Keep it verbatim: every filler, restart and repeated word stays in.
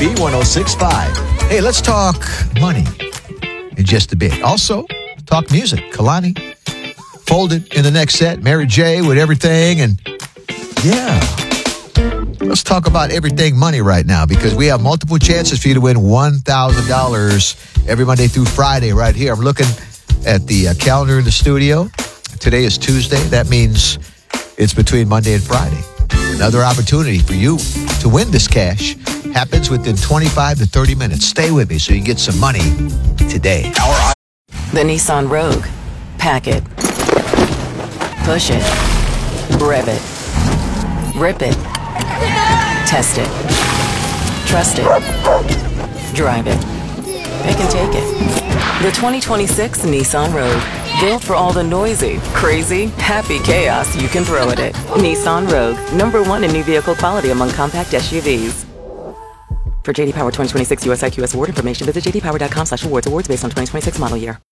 B one oh six point five. Hey, let's talk money in just a bit. Also, talk music. Kalani folded in the next set. Mary J with everything. And yeah, let's talk about everything money right now because we have multiple chances for you to win one thousand dollars every Monday through Friday right here. I'm looking at the uh, calendar in the studio. Today is Tuesday. That means it's between Monday and Friday. Another opportunity for you to win this cash happens within twenty-five to thirty minutes. Stay with me so you can get some money today. Our The Nissan Rogue. Pack it. Push it. Rev it. Rip it. Test it. Trust it. Drive it. Pick and take it. The twenty twenty-six Nissan Rogue. Built for all the noisy, crazy, happy chaos you can throw at it. Nissan Rogue. Number one in new vehicle quality among compact S U Vs. For J D Power twenty twenty-six U S I Q S award information, visit j d power dot com slash awards. Awards based on twenty twenty-six model year.